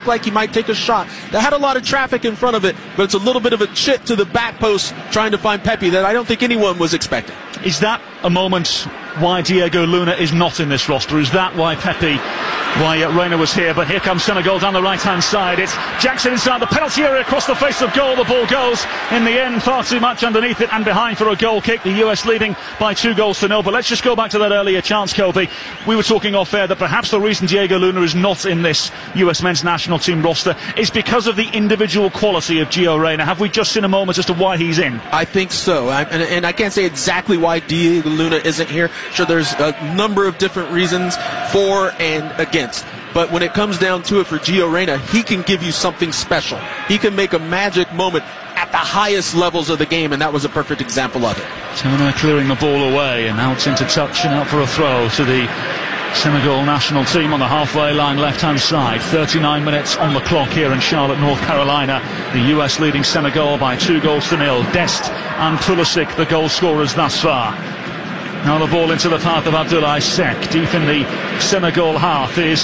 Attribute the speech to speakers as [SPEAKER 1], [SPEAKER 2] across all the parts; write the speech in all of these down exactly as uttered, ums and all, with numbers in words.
[SPEAKER 1] like he might take a shot. That had a lot of traffic in front of it, but it's a little bit of a chip to the back post trying to find Pepe that I don't think anyone was expecting.
[SPEAKER 2] Is that a moment why Diego Luna is not in this roster? Is that why Pepe, why uh, Reina was here? But here comes Senegal down the right-hand side. It's Jackson inside the penalty area, across the face of goal. The ball goes in the end far too much underneath it and behind for a goal kick. The U S leading by two goals to nil. But let's just go back to that earlier chance, Kobe. We were talking off air that perhaps the reason Diego Luna is not in this U S men's national team roster is because of the individual quality of Gio Reyna. Have we just seen a moment as to why he's in?
[SPEAKER 1] I think so, I, and, and I can't say exactly why Diego Luna isn't here. Sure, there's a number of different reasons for and against. But when it comes down to it for Gio Reyna, he can give you something special. He can make a magic moment at the highest levels of the game, and that was a perfect example of it.
[SPEAKER 2] Turner clearing the ball away, and out into touch and out for a throw to the Senegal national team on the halfway line, left-hand side. thirty-nine minutes on the clock here in Charlotte, North Carolina. The U S leading Senegal by two goals to nil. Dest and Pulisic, the goal scorers thus far. Now the ball into the path of Abdoulaye Seck. Deep in the Senegal half is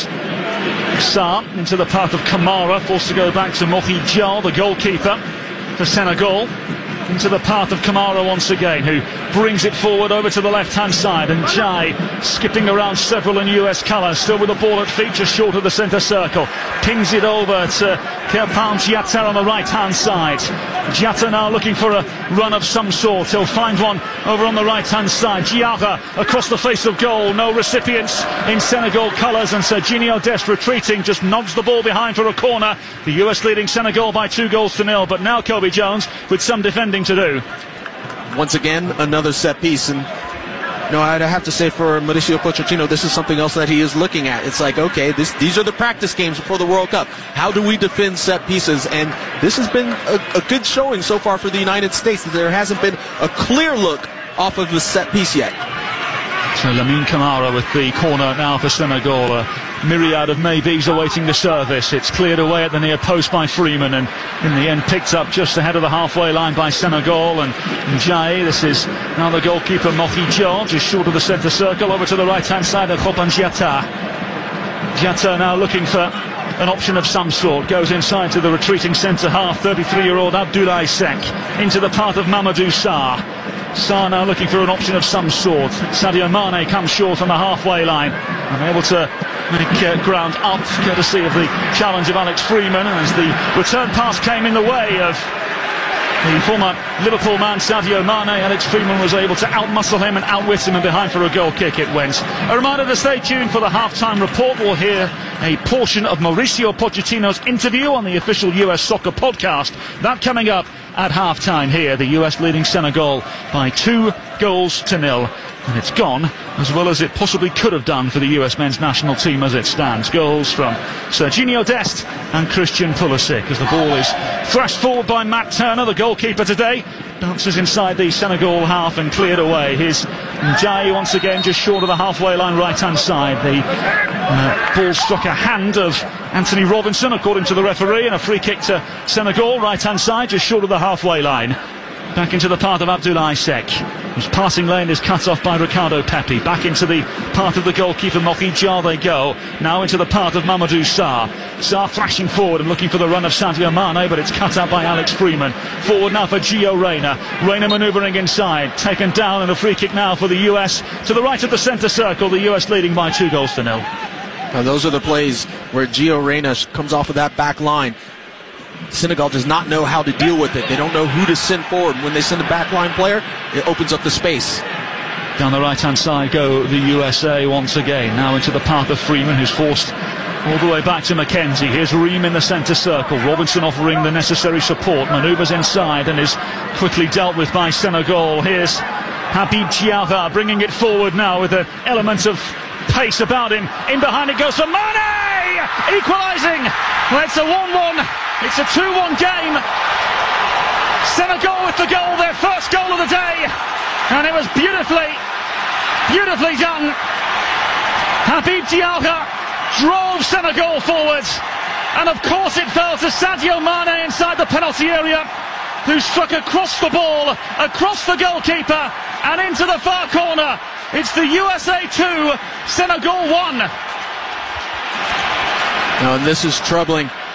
[SPEAKER 2] Sarr, into the path of Kamara, forced to go back to Mohi Diaw, the goalkeeper for Senegal. Into the path of Kamara once again, who brings it forward over to the left-hand side, and Jai skipping around several in U S colours, still with the ball at feet, just short of the centre circle. Pings it over to Krépin Diatta on the right-hand side. Diatta now looking for a run of some sort. He'll find one over on the right-hand side. Diarra across the face of goal. No recipients in Senegal colours, and Serginho Dest retreating, just nods the ball behind for a corner. The U S leading Senegal by two goals to nil, but now Kobe Jones with some defending to do.
[SPEAKER 1] Once again, another set piece, and you know, I'd have to say for Mauricio Pochettino, this is something else that he is looking at. It's like, okay, this, these are the practice games before the World Cup. How do we defend set pieces? And this has been a, a good showing so far for the United States. There hasn't been a clear look off of the set piece yet.
[SPEAKER 2] So Lamine Camara with the corner now for Senegal. A myriad of maybes awaiting the service. It's cleared away at the near post by Freeman, and in the end picked up just ahead of the halfway line by Senegal. And Jai, this is now the goalkeeper Mohi Diaw, just short of the centre circle, over to the right hand side of Krépin Diatta. Diatta now looking for an option of some sort, goes inside to the retreating centre half, thirty-three year old Abdoulaye Seck, into the path of Mamadou Sarr. Sarr now looking for an option of some sort. Sadio Mane comes short on the halfway line, unable to make uh, ground up, courtesy of the challenge of Alex Freeman, as the return pass came in the way of the former Liverpool man Sadio Mane. Alex Freeman was able to outmuscle him and outwit him, and behind for a goal kick it went. A reminder to stay tuned for the half-time report. We'll hear a portion of Mauricio Pochettino's interview on the official U S Soccer podcast. That coming up at half-time here. The U S leading Senegal by two goals to nil. And it's gone as well as it possibly could have done for the U S men's national team as it stands. Goals from Serginho Dest and Christian Pulisic, as the ball is thrashed forward by Matt Turner, the goalkeeper today. Bounces inside the Senegal half and cleared away. His Jai once again just short of the halfway line, right-hand side. The uh, ball struck a hand of Anthony Robinson, according to the referee, and a free kick to Senegal, right-hand side, just short of the halfway line. Back into the path of Abdoulaye Seck, whose passing lane is cut off by Ricardo Pepi. Back into the path of the goalkeeper Mohi Diaw they go. Now into the path of Mamadou Sarr. Sarr flashing forward and looking for the run of Sadio Mane, but it's cut out by Alex Freeman. Forward now for Gio Reyna. Reyna manoeuvring inside, taken down, and a free kick now for the U S to the right of the centre circle. The U S leading by two goals to nil.
[SPEAKER 1] Now those are the plays where Gio Reyna comes off of that back line. Senegal does not know how to deal with it. They don't know who to send forward. When they send a backline player, it opens up the space.
[SPEAKER 2] Down the right-hand side go the U S A once again. Now into the path of Freeman, who's forced all the way back to McKenzie. Here's Ream in the centre circle. Robinson offering the necessary support. Manoeuvres inside and is quickly dealt with by Senegal. Here's Habib Diarra bringing it forward now with an element of pace about him. In behind it goes for Mane! Equalising! Well, it's a one one. It's a two one game. Senegal with the goal, their first goal of the day. And it was beautifully, beautifully done. Habib Diarra drove Senegal forwards. And of course it fell to Sadio Mane inside the penalty area, who struck across the ball, across the goalkeeper, and into the far corner. It's the U S A two, Senegal one.
[SPEAKER 1] Now, and this is troubling